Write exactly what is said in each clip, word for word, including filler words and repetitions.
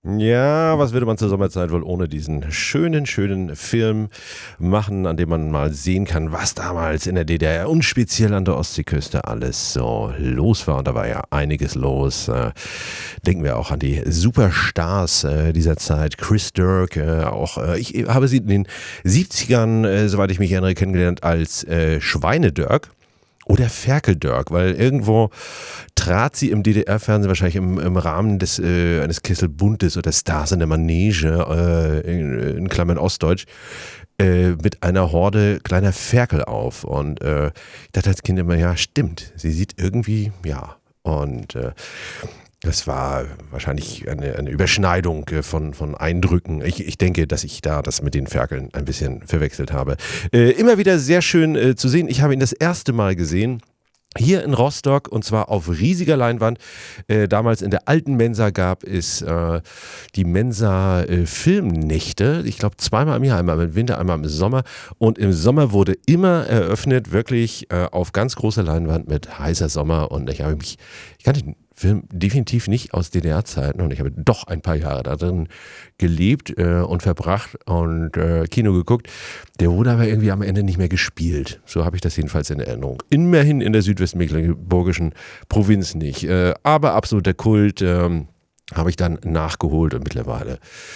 Ja, was würde man zur Sommerzeit wohl ohne diesen schönen, schönen Film machen, an dem man mal sehen kann, was damals in der D D R und speziell an der Ostseeküste alles so los war. Und da war ja einiges los. Äh, denken wir auch an die Superstars äh, dieser Zeit. Chris Dirk, äh, auch äh, ich habe sie in den siebzigern, äh, soweit ich mich erinnere, kennengelernt als äh, Schweine-Dirk. Oder Ferkel-Dirk, weil irgendwo trat sie im D D R-Fernsehen wahrscheinlich im, im Rahmen des, äh, eines Kessel Buntes oder Stars in der Manege, äh, in, in Klammern Ostdeutsch, äh, mit einer Horde kleiner Ferkel auf. Und äh, ich dachte als Kind immer, ja, stimmt, sie sieht irgendwie, ja, und äh, das war wahrscheinlich eine, eine Überschneidung äh, von, von Eindrücken. Ich, ich denke, dass ich da das mit den Ferkeln ein bisschen verwechselt habe. Äh, immer wieder sehr schön äh, zu sehen. Ich habe ihn das erste Mal gesehen. Hier in Rostock und zwar auf riesiger Leinwand. Äh, damals in der alten Mensa gab es äh, die Mensa äh, Filmnächte. Ich glaube zweimal im Jahr, einmal im Winter, einmal im Sommer. Und im Sommer wurde immer eröffnet, wirklich äh, auf ganz großer Leinwand mit heißer Sommer. Und ich habe mich, ich kannte den Film definitiv nicht aus D D R-Zeiten und ich habe doch ein paar Jahre da drin gelebt äh, und verbracht und äh, Kino geguckt. Der wurde aber irgendwie am Ende nicht mehr gespielt. So habe ich das jedenfalls in Erinnerung. Immerhin in der südwestmecklenburgischen Provinz nicht. Äh, aber absoluter Kult äh, habe ich dann nachgeholt und mittlerweile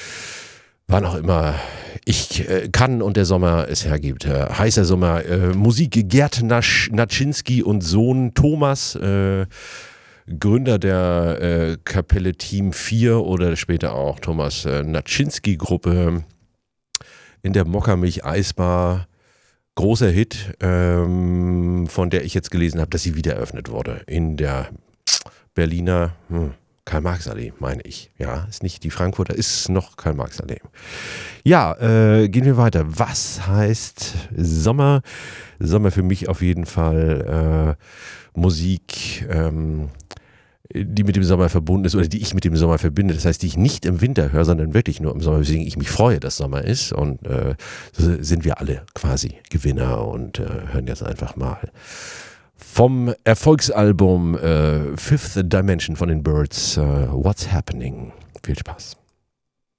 wann auch immer ich äh, kann und der Sommer es hergibt. Äh, heißer Sommer, äh, Musik Gerd Nasch, Naczynski und Sohn Thomas, äh, Gründer der äh, Kapelle Team vier oder später auch Thomas äh, Naczynski-Gruppe in der Mokkamilch Eisbar. Großer Hit, ähm, von der ich jetzt gelesen habe, dass sie wieder eröffnet wurde in der Berliner hm, Karl-Marx-Allee, meine ich. Ja, ist nicht die Frankfurter, ist noch Karl-Marx-Allee. Ja, äh, gehen wir weiter. Was heißt Sommer? Sommer für mich auf jeden Fall äh, Musik, ähm, die mit dem Sommer verbunden ist oder die ich mit dem Sommer verbinde. Das heißt, die ich nicht im Winter höre, sondern wirklich nur im Sommer, weswegen ich mich freue, dass Sommer ist. Und äh, so sind wir alle quasi Gewinner und äh, hören jetzt einfach mal vom Erfolgsalbum äh, Fifth Dimension von den Birds, äh, What's Happening. Viel Spaß.